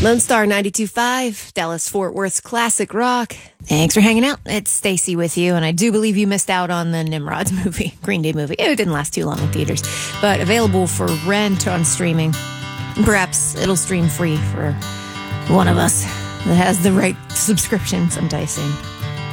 Lone Star 92.5, Dallas-Fort Worth's classic rock. Thanks for hanging out. It's Stacy with you, and I do believe you missed out on the Nimrods movie, Green Day movie. It didn't last too long in theaters, but available for rent on streaming. Perhaps it'll stream free for one of us that has the right subscription sometime soon.